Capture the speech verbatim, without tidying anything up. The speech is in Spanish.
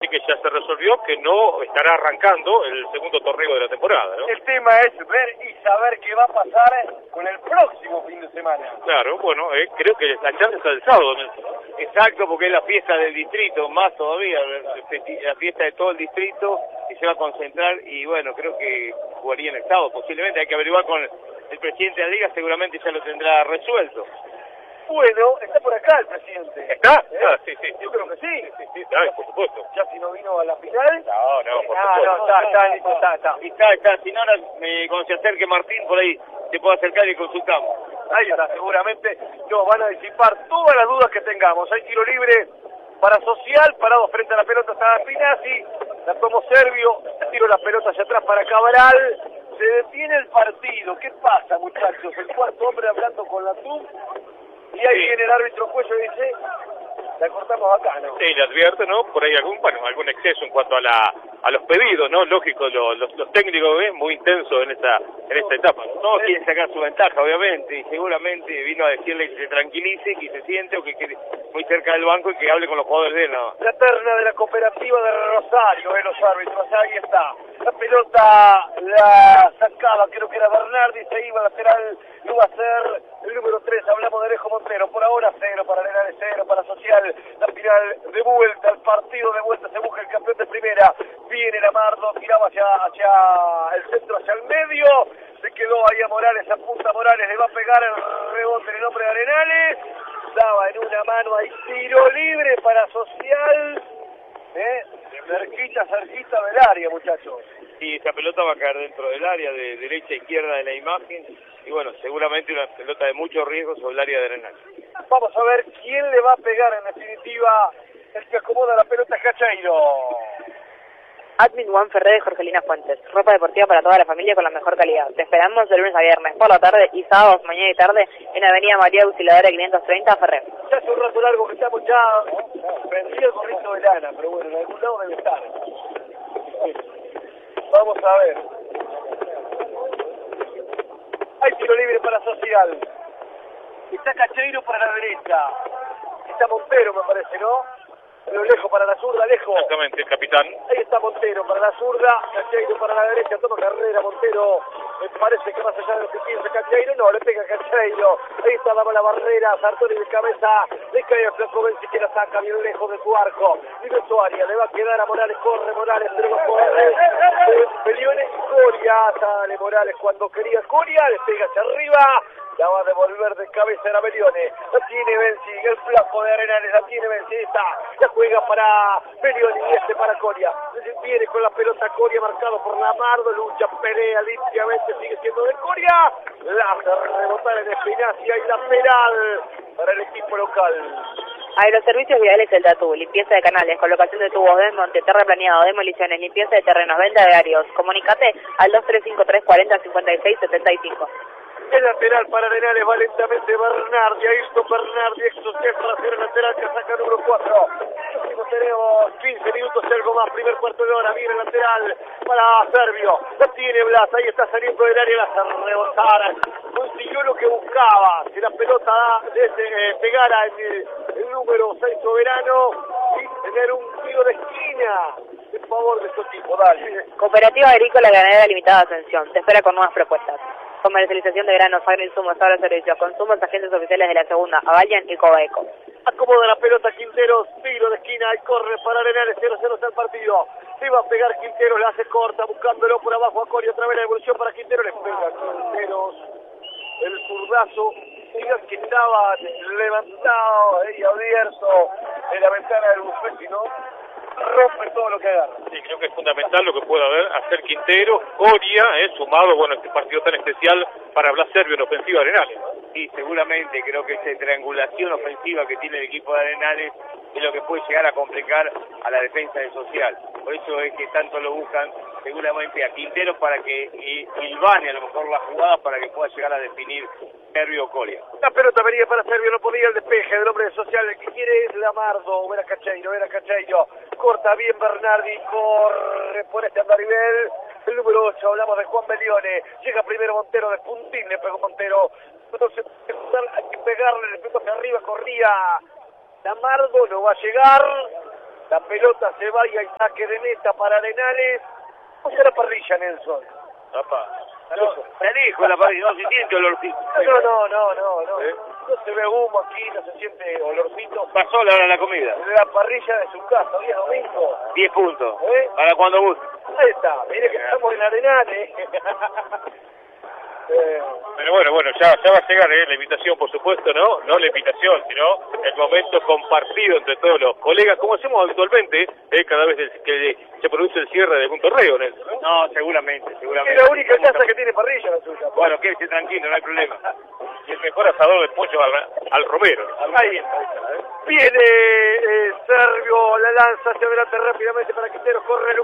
parece que ya se resolvió que no estará arrancando el segundo torneo de la temporada, ¿no? El tema es ver y saber qué va a pasar con el próximo fin de semana. Claro, bueno, eh, creo que la chance está el sábado. Exacto, porque es la fiesta del distrito, más todavía, la fiesta de todo el distrito que se va a concentrar y bueno, creo que jugaría en el sábado, posiblemente hay que averiguar con el presidente de la liga, seguramente ya lo tendrá resuelto. Bueno, está por acá el presidente. ¿Está? ¿Eh? Ah, sí, sí. Yo creo que sí. Sí, sí, sí, está, por supuesto. Ya si no vino a la final. No, no, por Ah, supuesto. no, está, está, listo, está, está. Está, está, si no, ahora me, cuando se acerque Martín por ahí, se puede acercar y consultamos. Ahí está, seguramente nos van a disipar todas las dudas que tengamos. Hay tiro libre para Social, parado frente a la pelota está Pinazzi, la tomó Servio, tiro la pelota hacia atrás para Cabral, se detiene el partido. ¿Qué pasa, muchachos? El cuarto hombre hablando con la T U y ahí Sí. viene el árbitro Cuello y dice, la cortamos acá, ¿no? Sí, le advierte, ¿no? Por ahí algún, bueno, algún exceso en cuanto a la a los pedidos, ¿no? Lógico, lo, los, los técnicos ven muy intensos en esta en esta etapa, ¿no? Todos quieren sacar su ventaja, obviamente, y seguramente vino a decirle que se tranquilice, que se siente o que quede muy cerca del banco y que hable con los jugadores de él, ¿no? La terna de la cooperativa de Rosario, eh, los árbitros, ahí está. La pelota la sacaba, creo que era Bernardi, se iba lateral, iba a ser el número tres, hablamos de Alejo Montero. Por ahora cero para Arenales, cero para Social. La final de vuelta, el partido de vuelta, se busca el campeón de primera. Viene Lamardo, tiraba hacia, hacia el centro, hacia el medio. Se quedó ahí a Morales, apunta Morales, le va a pegar el rebote en el nombre de Arenales. Daba en una mano, hay tiro libre para Social. ¿Eh? Cerquita, cerquita del área, muchachos. Y esa pelota va a caer dentro del área de derecha a izquierda de la imagen y bueno, seguramente una pelota de mucho riesgo sobre el área de Arenales. Vamos a ver quién le va a pegar en definitiva el que acomoda la pelota a Cacheiro. Admin Juan Ferrer de Jorgelina Fuentes. Ropa deportiva para toda la familia con la mejor calidad. Te esperamos de lunes a viernes por la tarde y sábados, mañana y tarde en Avenida María Auxiliadora quinientos treinta, Ferrer. Ya hace un rato largo que estamos ya perdí el gorrito de lana, pero bueno, en algún lado debe estar. Vamos a ver. Hay tiro libre para Social. Está Cacheiro para la derecha. Está Montero, me parece, ¿no? Pero lejos para la zurda, lejos. Exactamente, el capitán. Ahí está Montero para la zurda, Cacheiro para la derecha, toma carrera Montero. Me parece que más allá de lo que piensa Cacheiro, no, le pega Cacheiro. Ahí está daba la barrera, Sartori de cabeza, le cae a Flaco Benzi que la saca bien lejos de su arco. Vive su área, le va a quedar a Morales, corre Morales, pero va a poder. Pelione y Coria, sale Morales cuando quería Coria, le pega hacia arriba. La va a devolver de cabeza a Belione. La tiene Benzi, el flaco de Arenales, la tiene Benzi, está. La juega para Belione y este para Coria. Viene con la pelota Coria, marcado por Lamardo, lucha, pelea limpiamente, sigue siendo de Coria. La hace rebotar en Espinazzi y la penal para el equipo local. Aeroservicios Viales El Tatú, limpieza de canales, colocación de tubos, desmonte, terraplaneado, demoliciones, limpieza de terrenos, venta de aéreos. Comunicate al dos tres cinco tres cuarenta cincuenta y seis setenta y cinco. El lateral para Arenales va lentamente Bernardi, ahí está Bernardi, exocia para hacer el lateral que saca el número cuatro. Tenemos quince minutos y algo más, primer cuarto de hora, viene el lateral para Servio. La tiene Blas, ahí está saliendo del área, la hace rebotar. Consiguió lo que buscaba, que la pelota desde, eh, pegara en el, el número seis Soberano y tener un tiro de esquina en favor de su equipo. Dale. Cooperativa Agrícola Ganadera Limitada Ascensión, te espera con nuevas propuestas. Comercialización de granos, agroinsumos, agroservicios, consumos, agentes oficiales de la segunda, Avalian y Cobaeco. Acomoda la pelota Quinteros, tiro de esquina y corre para Arenales, cero cero está el partido. Se va a pegar Quinteros, la hace corta, buscándolo por abajo a Coria, otra vez la evolución para Quinteros, le pega Quinteros, el zurdazo, diga que estaba levantado y abierto en la ventana del bufete, ¿no? Rompe todo lo que agarra. Sí, creo que es fundamental lo que pueda haber, hacer Quintero, Coria, eh, sumado, bueno, este partido tan especial para Blas Servio en ofensiva de Arenales. Sí, seguramente creo que esa triangulación ofensiva que tiene el equipo de Arenales es lo que puede llegar a complicar a la defensa de Social. Por eso es que tanto lo buscan seguramente a Quintero para que hilvane a lo mejor la jugada para que pueda llegar a definir Servio o Coria. La pelota venía para Servio, no podía el despeje del hombre de Social, el que quiere es Lamardo, ver a Cacheiro, ver a Cacheiro, corta bien Bernardi, corre por este andarivel, el número ocho, hablamos de Juan Belione, llega primero Montero de puntín, le pegó Montero, entonces hay que pegarle, le pegó hacia arriba, corría Lamardo, no va a llegar, La pelota se va y hay saque de meta para Arenales. ¿Cómo está la parrilla, Nelson? Papá. No, está lejos la parrilla, no se siente olorcito. No, no, no, no, no. ¿Eh? No se ve humo aquí, no se siente olorcito. Pasó la hora de la comida. La parrilla de su casa, hoy es domingo. diez puntos. ¿Eh? Para cuando guste. Ahí está, mire que estamos en Arenales. eh, Pero bueno, bueno, ya, ya va a llegar ¿eh? la invitación, por supuesto, ¿no? No la invitación, sino el momento compartido entre todos los colegas, como hacemos habitualmente, ¿eh? cada vez que se produce el cierre de algún torneo, ¿no? No, seguramente, seguramente. es la única casa que tiene parrilla la suya. Bueno, quédese tranquilo, no hay problema. Y el mejor asador del pollo al, al romero. Ahí está. Viene eh, Servio, la lanza hacia adelante rápidamente para Quinteros, corre Lucas.